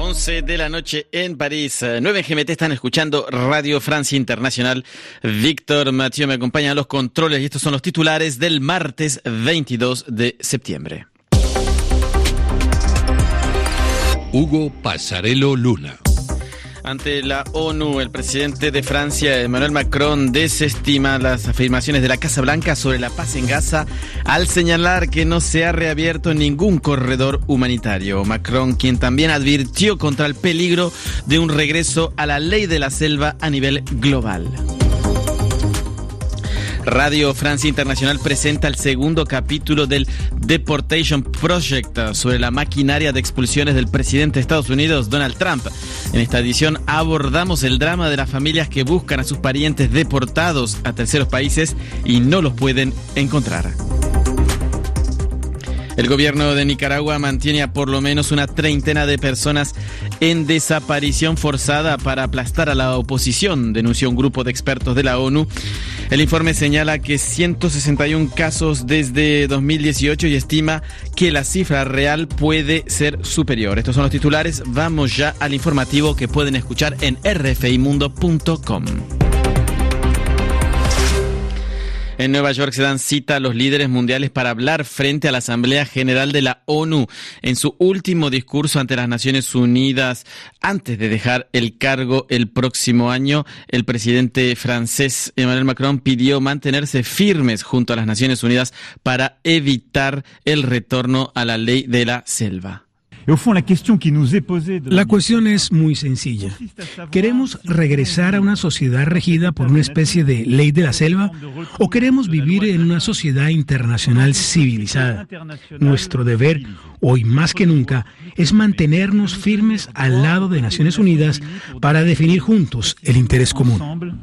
11 de la noche en París. 9 GMT están escuchando Radio Francia Internacional. Víctor Mathieu me acompaña a los controles y estos son los titulares del martes 22 de septiembre. Hugo Passarello Luna. Ante la ONU, el presidente de Francia, Emmanuel Macron, desestima las afirmaciones de la Casa Blanca sobre la paz en Gaza al señalar que no se ha reabierto ningún corredor humanitario. Macron, quien también advirtió contra el peligro de un regreso a la ley de la selva a nivel global. Radio Francia Internacional presenta el segundo capítulo del Deportation Project sobre la maquinaria de expulsiones del presidente de Estados Unidos, Donald Trump. En esta edición abordamos el drama de las familias que buscan a sus parientes deportados a terceros países y no los pueden encontrar. El gobierno de Nicaragua mantiene a por lo menos una treintena de personas en desaparición forzada para aplastar a la oposición, denunció un grupo de expertos de la ONU. El informe señala que 161 casos desde 2018 y estima que la cifra real puede ser superior. Estos son los titulares. Vamos ya al informativo que pueden escuchar en rfimundo.com. En Nueva York se dan cita a los líderes mundiales para hablar frente a la Asamblea General de la ONU. En su último discurso ante las Naciones Unidas, antes de dejar el cargo el próximo año, el presidente francés Emmanuel Macron pidió mantenerse firmes junto a las Naciones Unidas para evitar el retorno a la ley de la selva. La cuestión es muy sencilla. ¿Queremos regresar a una sociedad regida por una especie de ley de la selva o queremos vivir en una sociedad internacional civilizada? Nuestro deber, hoy más que nunca, es mantenernos firmes al lado de Naciones Unidas para definir juntos el interés común.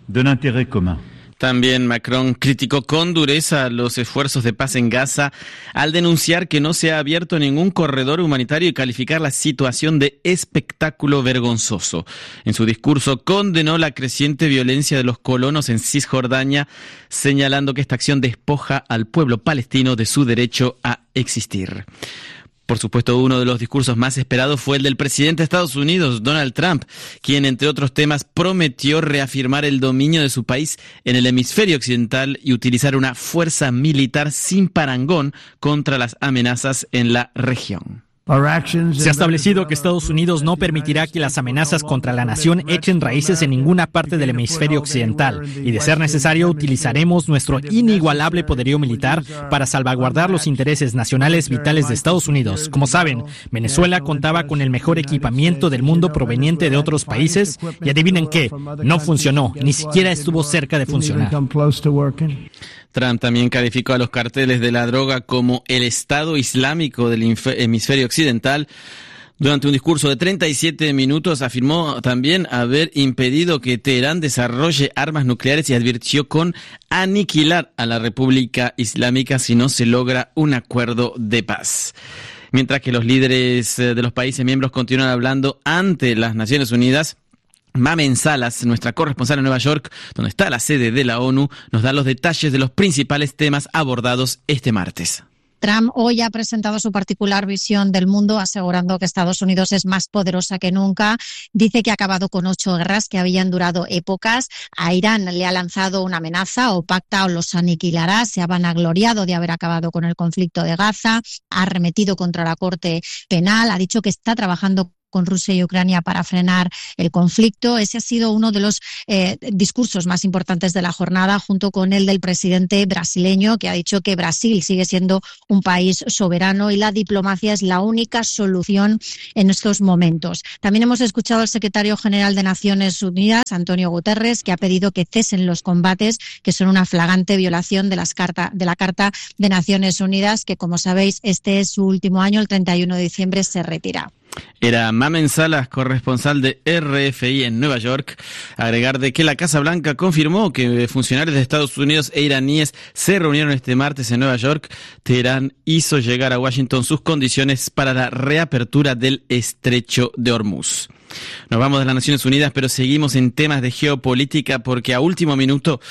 También Macron criticó con dureza los esfuerzos de paz en Gaza al denunciar que no se ha abierto ningún corredor humanitario y calificar la situación de espectáculo vergonzoso. En su discurso condenó la creciente violencia de los colonos en Cisjordania, señalando que esta acción despoja al pueblo palestino de su derecho a existir. Por supuesto, uno de los discursos más esperados fue el del presidente de Estados Unidos, Donald Trump, quien, entre otros temas, prometió reafirmar el dominio de su país en el hemisferio occidental y utilizar una fuerza militar sin parangón contra las amenazas en la región. Se ha establecido que Estados Unidos no permitirá que las amenazas contra la nación echen raíces en ninguna parte del hemisferio occidental y, de ser necesario, utilizaremos nuestro inigualable poderío militar para salvaguardar los intereses nacionales vitales de Estados Unidos. Como saben, Venezuela contaba con el mejor equipamiento del mundo proveniente de otros países y adivinen qué, no funcionó, ni siquiera estuvo cerca de funcionar. Trump también calificó a los carteles de la droga como el Estado Islámico del hemisferio occidental. Durante un discurso de 37 minutos afirmó también haber impedido que Teherán desarrolle armas nucleares y advirtió con aniquilar a la República Islámica si no se logra un acuerdo de paz. Mientras que los líderes de los países miembros continúan hablando ante las Naciones Unidas, Mamen Salas, nuestra corresponsal en Nueva York, donde está la sede de la ONU, nos da los detalles de los principales temas abordados este martes. Trump hoy ha presentado su particular visión del mundo, asegurando que Estados Unidos es más poderosa que nunca. Dice que ha acabado con 8 guerras que habían durado épocas. A Irán le ha lanzado una amenaza: o pacta o los aniquilará. Se ha vanagloriado de haber acabado con el conflicto de Gaza. Ha arremetido contra la Corte Penal. Ha dicho que está trabajando con Rusia y Ucrania para frenar el conflicto. Ese ha sido uno de los discursos más importantes de la jornada, junto con el del presidente brasileño, que ha dicho que Brasil sigue siendo un país soberano y la diplomacia es la única solución en estos momentos. También hemos escuchado al secretario general de Naciones Unidas, Antonio Guterres, que ha pedido que cesen los combates, que son una flagrante violación de la Carta de Naciones Unidas, que, como sabéis, este es su último año. El 31 de diciembre se retira. Era Mamen Salas, corresponsal de RFI en Nueva York. Agregar de que la Casa Blanca confirmó que funcionarios de Estados Unidos e iraníes se reunieron este martes en Nueva York. Teherán hizo llegar a Washington sus condiciones para la reapertura del estrecho de Hormuz. Nos vamos de las Naciones Unidas, pero seguimos en temas de geopolítica porque a último minuto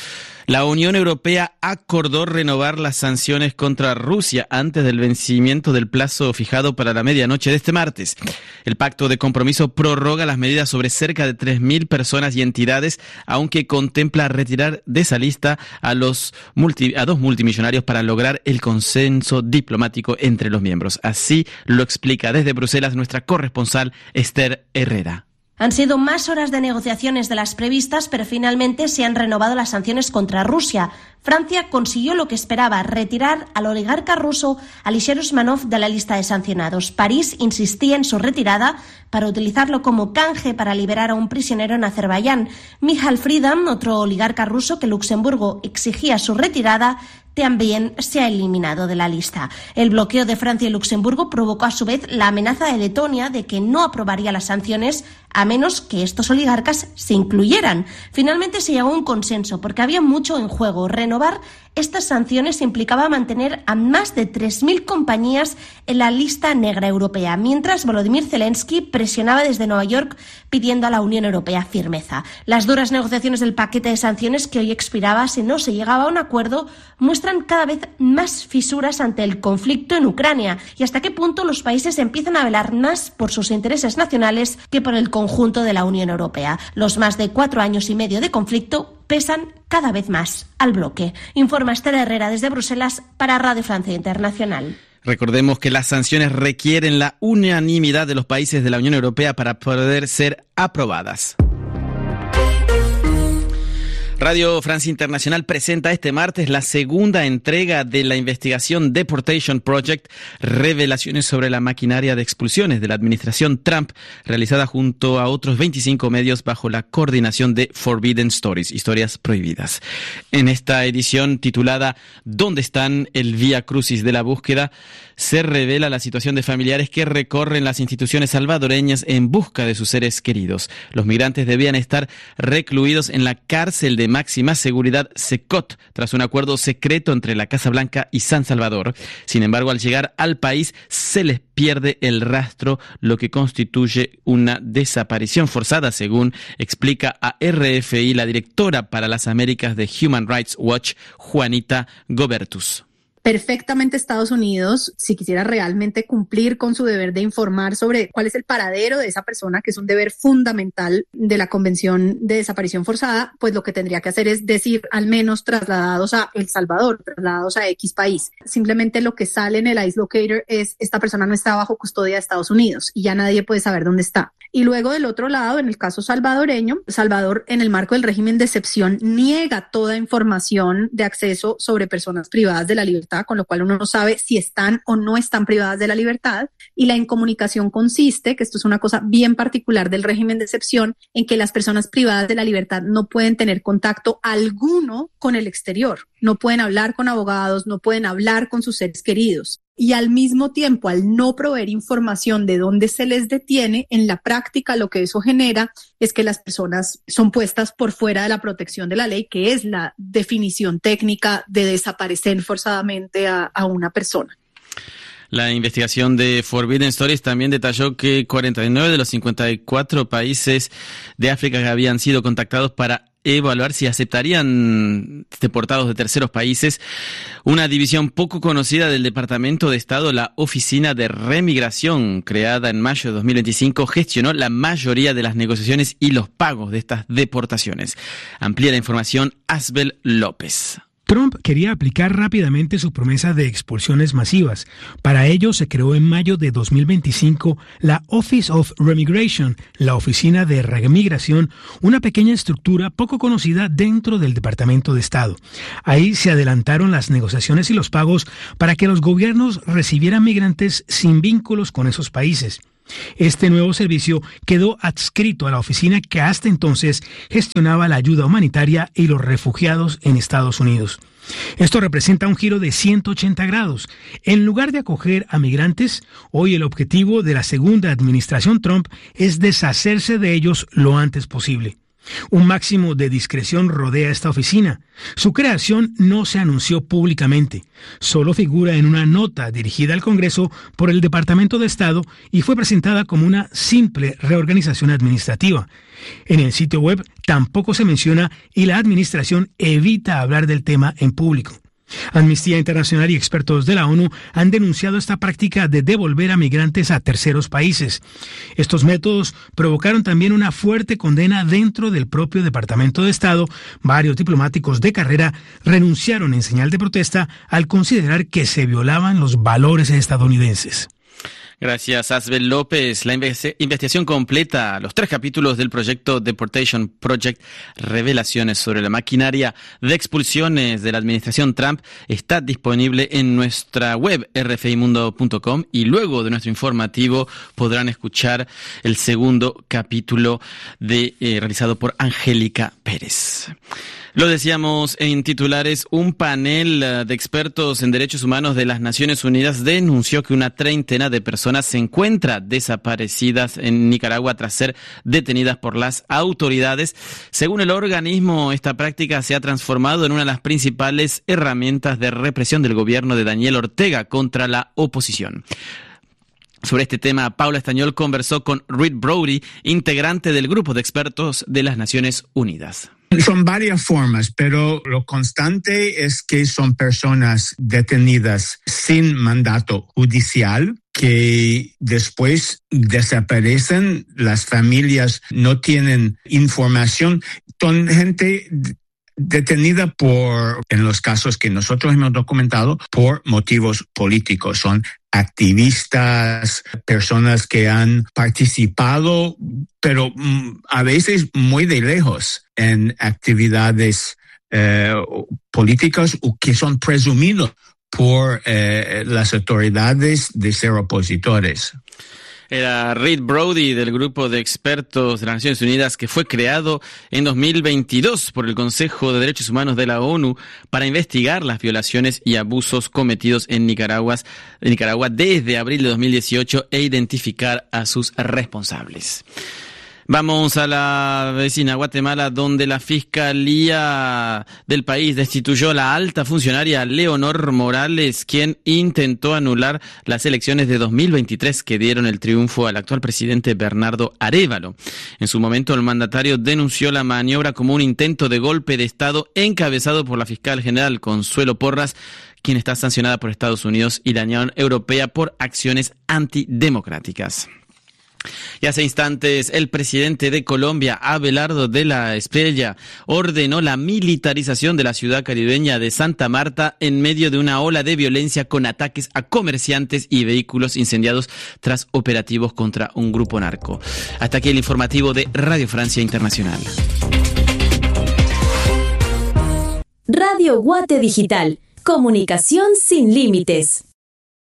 La Unión Europea acordó renovar las sanciones contra Rusia antes del vencimiento del plazo fijado para la medianoche de este martes. El pacto de compromiso prorroga las medidas sobre cerca de 3.000 personas y entidades, aunque contempla retirar de esa lista a dos multimillonarios para lograr el consenso diplomático entre los miembros. Así lo explica desde Bruselas nuestra corresponsal Esther Herrera. Han sido más horas de negociaciones de las previstas, pero finalmente se han renovado las sanciones contra Rusia. Francia consiguió lo que esperaba, retirar al oligarca ruso Alisher Usmanov de la lista de sancionados. París insistía en su retirada para utilizarlo como canje para liberar a un prisionero en Azerbaiyán. Michal Friedan, otro oligarca ruso que Luxemburgo exigía su retirada, también se ha eliminado de la lista. El bloqueo de Francia y Luxemburgo provocó a su vez la amenaza de Letonia de que no aprobaría las sanciones a menos que estos oligarcas se incluyeran. Finalmente se llegó a un consenso porque había mucho en juego. Renovar estas sanciones implicaba mantener a más de 3.000 compañías en la lista negra europea, mientras Volodymyr Zelensky presionaba desde Nueva York pidiendo a la Unión Europea firmeza. Las duras negociaciones del paquete de sanciones que hoy expiraba si no se llegaba a un acuerdo muestran cada vez más fisuras ante el conflicto en Ucrania y hasta qué punto los países empiezan a velar más por sus intereses nacionales que por el conjunto de la Unión Europea. Los más de 4 años y medio de conflicto pesan cada vez más al bloque. Informa Esther Herrera desde Bruselas para Radio Francia Internacional. Recordemos que las sanciones requieren la unanimidad de los países de la Unión Europea para poder ser aprobadas. Radio Francia Internacional presenta este martes la segunda entrega de la investigación Deportation Project, revelaciones sobre la maquinaria de expulsiones de la administración Trump, realizada junto a otros 25 medios bajo la coordinación de Forbidden Stories, historias prohibidas. En esta edición titulada ¿Dónde están? El Vía Crucis de la búsqueda, se revela la situación de familiares que recorren las instituciones salvadoreñas en busca de sus seres queridos. Los migrantes debían estar recluidos en la cárcel de máxima seguridad Secot, tras un acuerdo secreto entre la Casa Blanca y San Salvador. Sin embargo, al llegar al país se les pierde el rastro, lo que constituye una desaparición forzada, según explica a RFI la directora para las Américas de Human Rights Watch, Juanita Gobertus. Perfectamente Estados Unidos, si quisiera realmente cumplir con su deber de informar sobre cuál es el paradero de esa persona, que es un deber fundamental de la Convención de Desaparición Forzada, pues lo que tendría que hacer es decir al menos trasladados a El Salvador, trasladados a X país. Simplemente lo que sale en el ICE Locator es esta persona no está bajo custodia de Estados Unidos y ya nadie puede saber dónde está. Y luego del otro lado, en el caso salvadoreño, Salvador, en el marco del régimen de excepción, niega toda información de acceso sobre personas privadas de la libertad, con lo cual uno no sabe si están o no están privadas de la libertad. Y la incomunicación consiste, que esto es una cosa bien particular del régimen de excepción, en que las personas privadas de la libertad no pueden tener contacto alguno con el exterior. No pueden hablar con abogados, no pueden hablar con sus seres queridos. Y al mismo tiempo, al no proveer información de dónde se les detiene, en la práctica lo que eso genera es que las personas son puestas por fuera de la protección de la ley, que es la definición técnica de desaparecer forzadamente a una persona. La investigación de Forbidden Stories también detalló que 49 de los 54 países de África que habían sido contactados para evaluar si aceptarían deportados de terceros países. Una división poco conocida del Departamento de Estado, la Oficina de Remigración, creada en mayo de 2025, gestionó la mayoría de las negociaciones y los pagos de estas deportaciones. Amplía la información Asbel López. Trump quería aplicar rápidamente su promesa de expulsiones masivas. Para ello se creó en mayo de 2025 la Office of Remigration, la Oficina de Remigración, una pequeña estructura poco conocida dentro del Departamento de Estado. Ahí se adelantaron las negociaciones y los pagos para que los gobiernos recibieran migrantes sin vínculos con esos países. Este nuevo servicio quedó adscrito a la oficina que hasta entonces gestionaba la ayuda humanitaria y los refugiados en Estados Unidos. Esto representa un giro de 180 grados. En lugar de acoger a migrantes, hoy el objetivo de la segunda administración Trump es deshacerse de ellos lo antes posible. Un máximo de discreción rodea esta oficina. Su creación no se anunció públicamente, solo figura en una nota dirigida al Congreso por el Departamento de Estado y fue presentada como una simple reorganización administrativa. En el sitio web tampoco se menciona y la administración evita hablar del tema en público. Amnistía Internacional y expertos de la ONU han denunciado esta práctica de devolver a migrantes a terceros países. Estos métodos provocaron también una fuerte condena dentro del propio Departamento de Estado. Varios diplomáticos de carrera renunciaron en señal de protesta al considerar que se violaban los valores estadounidenses. Gracias, Asbel López. La investigación completa, los 3 capítulos del proyecto Deportation Project, revelaciones sobre la maquinaria de expulsiones de la administración Trump, está disponible en nuestra web rfimundo.com y luego de nuestro informativo podrán escuchar el segundo capítulo realizado por Angélica Pérez. Lo decíamos en titulares, un panel de expertos en derechos humanos de las Naciones Unidas denunció que una treintena de personas se encuentran desaparecidas en Nicaragua tras ser detenidas por las autoridades. Según el organismo, esta práctica se ha transformado en una de las principales herramientas de represión del gobierno de Daniel Ortega contra la oposición. Sobre este tema, Paula Estañol conversó con Reed Brody, integrante del grupo de expertos de las Naciones Unidas. Son varias formas, pero lo constante es que son personas detenidas sin mandato judicial que después desaparecen, las familias no tienen información, son gente detenida en los casos que nosotros hemos documentado, por motivos políticos. Son activistas, personas que han participado, pero a veces muy de lejos, en actividades políticas o que son presumidos por las autoridades de ser opositores. Era Reed Brody del grupo de expertos de las Naciones Unidas que fue creado en 2022 por el Consejo de Derechos Humanos de la ONU para investigar las violaciones y abusos cometidos en Nicaragua desde abril de 2018 e identificar a sus responsables. Vamos a la vecina Guatemala, donde la Fiscalía del país destituyó a la alta funcionaria Leonor Morales, quien intentó anular las elecciones de 2023 que dieron el triunfo al actual presidente Bernardo Arévalo. En su momento, el mandatario denunció la maniobra como un intento de golpe de Estado encabezado por la fiscal general Consuelo Porras, quien está sancionada por Estados Unidos y la Unión Europea por acciones antidemocráticas. Y hace instantes, el presidente de Colombia, Abelardo de la Espriella, ordenó la militarización de la ciudad caribeña de Santa Marta en medio de una ola de violencia con ataques a comerciantes y vehículos incendiados tras operativos contra un grupo narco. Hasta aquí el informativo de Radio Francia Internacional. Radio Guate Digital. Comunicación sin límites.